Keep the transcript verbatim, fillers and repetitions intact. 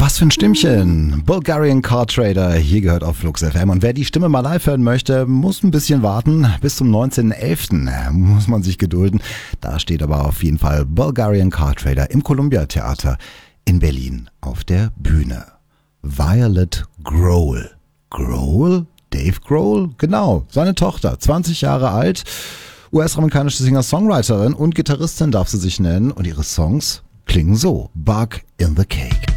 Was für ein Stimmchen. Bulgarian Car Trader, hier gehört auf Flux F M. Und wer die Stimme mal live hören möchte, muss ein bisschen warten. Bis zum neunzehnten elften muss man sich gedulden. Da steht aber auf jeden Fall Bulgarian Car Trader im Columbia Theater in Berlin auf der Bühne. Violet Grohl. Grohl? Dave Grohl? Genau, seine Tochter, zwanzig Jahre alt, U S-amerikanische Singer-Songwriterin und Gitarristin darf sie sich nennen. Und ihre Songs klingen so. Bug in the Cake.